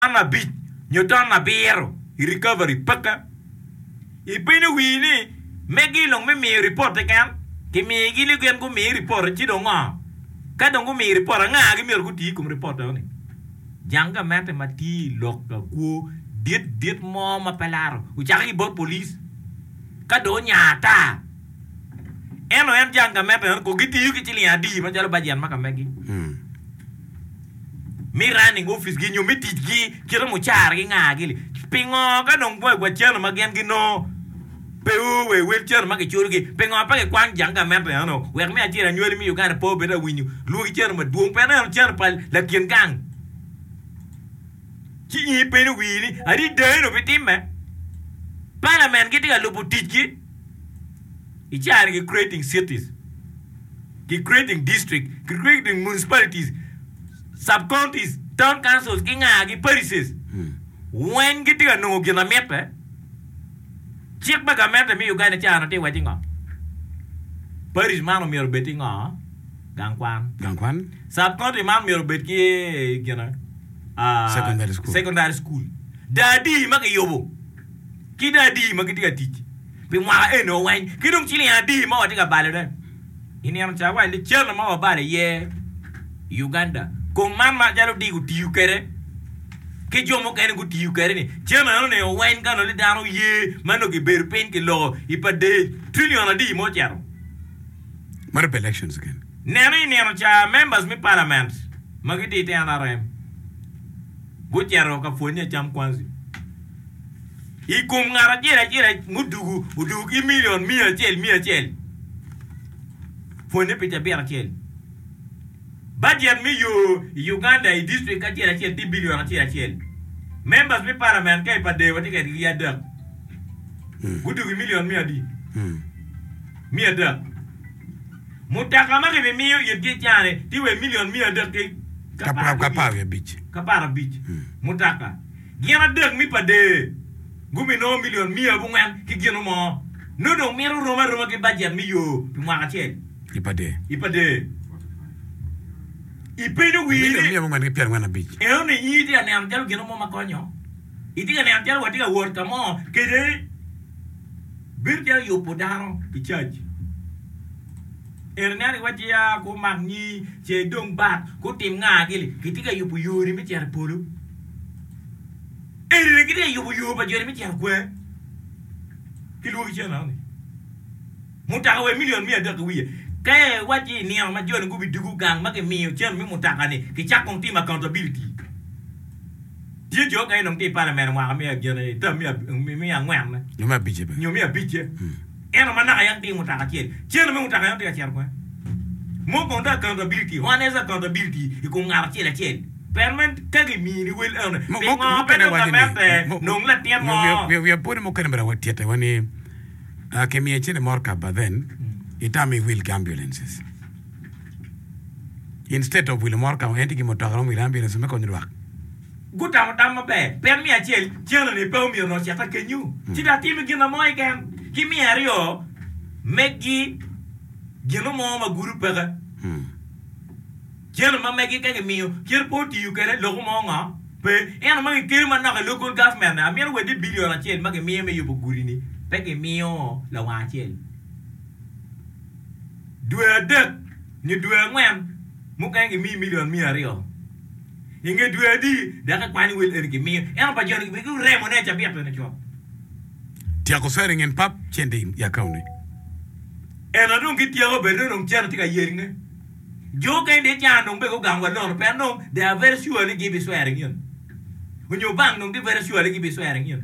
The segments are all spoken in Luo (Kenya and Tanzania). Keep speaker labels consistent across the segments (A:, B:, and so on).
A: ana bit nyoton na biero recovery paka ipini wini megi long me mi report kan ki mi gi ligen ku mi report chi do nga ka dong ku mi report nga gi mi ku ti ku report ni janga mate mati lok ku dit mo ma pelaro u chagi bot police ka do nyata eno en janga mate ko giti yu ki chili adi ma jalo bajian ma kamegi mi running office gi nyu miti gi kira mu char gi nga gi pingo ka dong boy gwa chen ma gen gi no peu we chen ma gi churu gi pingo pa gi kwang janga mate no we me ajira nyori mi Uganda po beta winyu lu gi chen ma duong pa na chen pa la kien gang chi yi pe no wi ni ari de no bitim me parliament gi tiga lu butiki ichari gi creating cities gi creating district gi creating municipalities sub-counties, town councils, gi parishes. When get you no gina mete, check back a mete me Uganda chana te waiting on. Paris man me betting on Gangwan. Sub-county man me betki gina secondary school. Daddy maka yobo. Kidadi maka teach. Be ma no wine. Kidum chili adi ma watika balade. Ini am chawa li chana ma bale ye Uganda. Kung mama jalo di ku tiu kere ke jomo kene ku tiu kere ni chema no ne wine kano li dano ye mano ki beru pen ki lo ipade trillion adi mo charo
B: mar elections again
A: nene cha members mi parliament magiti te anarem go charo ka fonya cham kwanzi ikum ngara jira ngudugu udugu ki million mia chel fonya pita bera chel budget me Uganda district achira 10 billion achira members me parliament kai pa de wati kai ya dak gudu million mi adi mi dak mutaka ma ke mi yedi tiane ti we million mi dak ke
B: kapara beach
A: mutaka giana dak mi pa de gumi no million mi abu ngan ki gino mo no do mi roma ke budget mi yo pi ma achel ipade ipeno wili
B: mi mo ngani pier ngana beach
A: e oni yiti ane am jalo gino mo makonyo iti ane am jalo watiga wor kamo kede birja yo podano ichaji ernani watia ko magni che dong bat ko tim nga gili kitika yo yuri mi tiar polo ere kide yo ba jori mi tiar kwe kilo kichana ni mutaka we million mi adaka wiye kaya waji ni ama joni ngubi dugu gang make mi chen mi mutaka ni ki chakong team accountability dia jo kaya nong ti parliament wa mi joni tam mi angwan na
B: nyoma bije ba
A: nyomi abije eno mana kaya ti mutaka chen mi mutaka yang ti char ko mo ko da accountability one is accountability iku ngara chen permanent kage mi ni wel on
B: mo pene wani
A: nong la tien mo
B: we pone mo kana bra watiete wani ke mi chen morka ba then itami will ambulances instead of will morka enti ki motaro mi ambulance me konjwa
A: guta mama be per mi achel chelo ni pe mi no chata kenyu tida timi gina mo igen ki mi ario megi gino mo ma guru pega chelo ma megi ke mi kir poti yu kere lo mo nga pe ena ma kir ma na local government na mi we di billion achel ma ke mi me yu guri ni pe ke mi o la wa achel dua dek ni dua ngwen muka ngi mi million mi ario inge dua di da ka kwani wel ergi mi en pa joni bi ku remo ne cha biato ne cho
B: ti ako sering en pap chende ya kauni
A: en adun ki ti ako be no chen ti ka yeringe jo ka de cha no be ko gang wa no pe no they are very sure to give swearing in when you bang no be very sure to give swearing in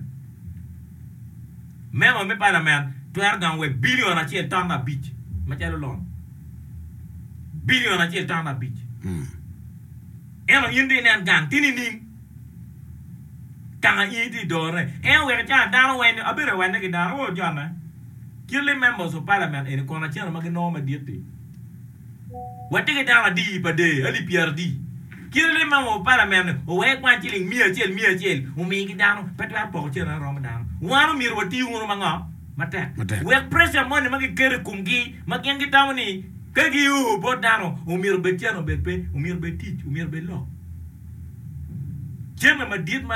A: memo me parliament to er gang we billion a che tama beach ma cha lo lon billion a che tama beach eno yindi nan gang tinining kanga yidi dore en we cha dano wen abere wen ke dano o jana kille members of parliament en kona chero ma no ma diete wati ke dano di pa de ali PRD kille members of parliament o we kwa chiling mia chel o mi ke dano petwa po chero ro ma dano wano mi ro ti ngono manga mate we pressure money ma ke kere kumgi ma kengi tawni kagi u bodano umir betiano bepe umir betit umir bello jeme ma diet ma